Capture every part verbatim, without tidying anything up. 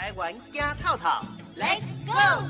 台湾加套套 ，Let's go！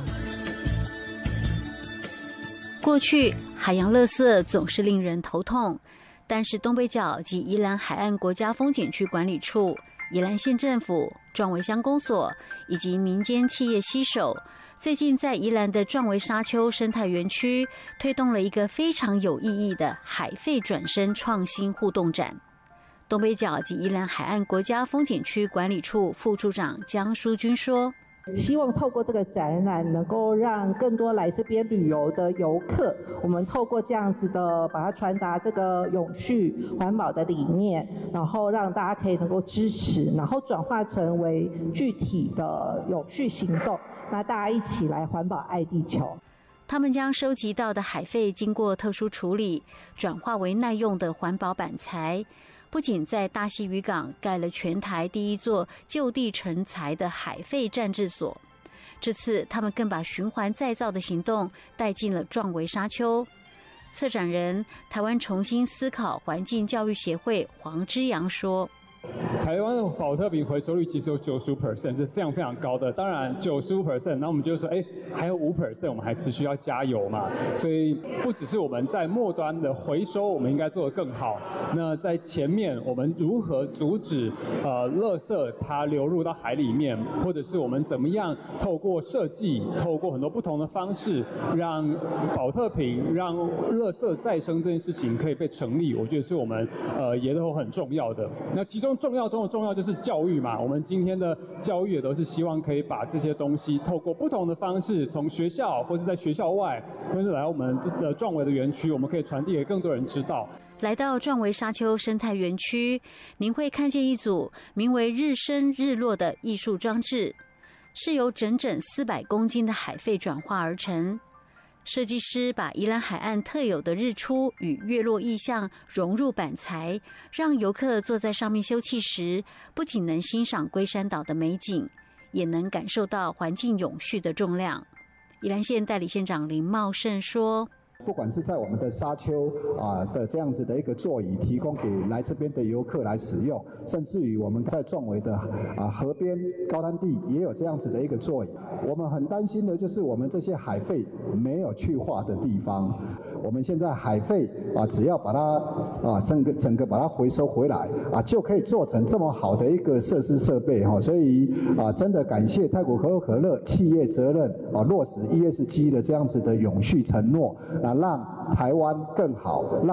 过去海洋垃圾总是令人头痛，但是东北角及宜兰海岸国家风景区管理处、宜兰县政府、壮围乡公所以及民间企业携手，最近在宜兰的壮围沙丘生态园区推动了一个非常有意义的海废转生创新互动展。东北角及宜兰海岸国家风景区管理处副处长江淑君说， 希望透过这个展览能够让更多来这边旅游的游客，我们透过这样子的把它传达这个永续环保的理念，然后让大家可以能够支持，然后转化成为具体的永续行动，那大家一起来环保爱地球。 他们将收集到的海废经过特殊处理，转化为耐用的环保板材，不仅在大溪渔港盖了全台第一座就地成材的海废暂置所，这次他们更把循环再造的行动带进了壮围沙丘。策展人台湾重新思考环境教育协会黄之阳说， 台湾的保特瓶回收率其实有 百分之九十五， 是非常非常高的。当然 百分之九十五， 那我们就说，哎，还有 百分之五， 我们还持续要加油嘛。所以不只是我们在末端的回收，我们应该做得更好。那在前面，我们如何阻止呃垃圾它流入到海里面，或者是我们怎么样透过设计，透过很多不同的方式，让保特瓶、让垃圾再生这件事情可以被成立，我觉得是我们呃也都很重要的。那其中重要中的重要就是教育嘛，我们今天的教育也都是希望可以把这些东西透过不同的方式，从学校或是在学校外，或是来我们这个壮围的园区，我们可以传递给更多人知道。 来到壮围沙丘生态园区，您会看见一组名为日升日落的艺术装置，是由整整四百公斤的海废转化而成。设计师把宜兰海岸特有的日出与月落意象融入板材，让游客坐在上面休憩时，不仅能欣赏龟山岛的美景，也能感受到环境永续的重量。宜兰县代理县长林茂盛说， 不管是在我们的沙丘啊的这样子的一个座椅提供给来这边的游客来使用，甚至于我们在壮围的啊河边高滩地也有这样子的一个座椅。我们很担心的就是我们这些海废没有去化的地方。我们现在海废啊，只要把它啊整个整个把它回收回来啊，就可以做成这么好的一个设施设备哈。所以啊，真的感谢太古可口可乐企业责任啊落实 E S G 的这样子的永续承诺啊。让台湾更好。